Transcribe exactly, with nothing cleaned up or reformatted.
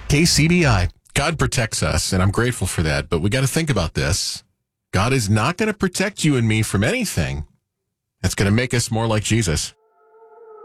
K C B I. God protects us, and I'm grateful for that, but we got to think about this. God is not going to protect you and me from anything that's going to make us more like Jesus.